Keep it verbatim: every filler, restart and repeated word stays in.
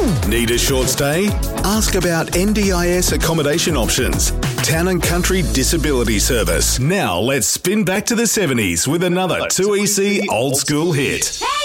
Need a short stay? Ask about N D I S accommodation options. Town and Country Disability Service. Now let's spin back to the seventies with another two E C old school hit.